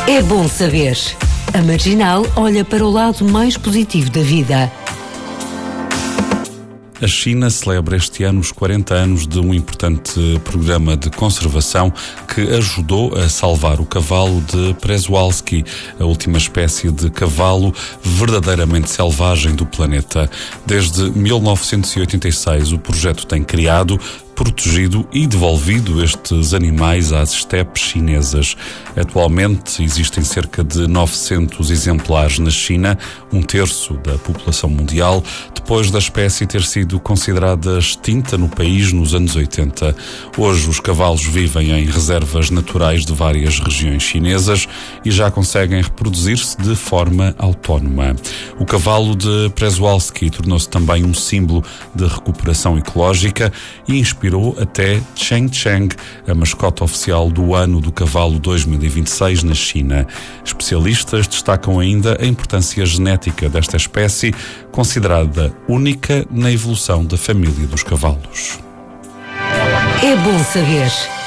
É bom saber. A Marginal olha para o lado mais positivo da vida. A China celebra este ano os 40 anos de um importante programa de conservação que ajudou a salvar o cavalo de Przewalski, a última espécie de cavalo verdadeiramente selvagem do planeta. Desde 1986, o projeto tem criado, protegido e devolvido estes animais às estepes chinesas. Atualmente existem cerca de 900 exemplares na China, um terço da população mundial, depois da espécie ter sido considerada extinta no país nos anos 80. Hoje os cavalos vivem em reservas naturais de várias regiões chinesas e já conseguem reproduzir-se de forma autónoma. O cavalo de Przewalski tornou-se também um símbolo de recuperação ecológica e inspirou até Cheng Cheng, a mascota oficial do Ano do Cavalo 2026 na China. Especialistas destacam ainda a importância genética desta espécie, considerada única na evolução da família dos cavalos. É bom saber.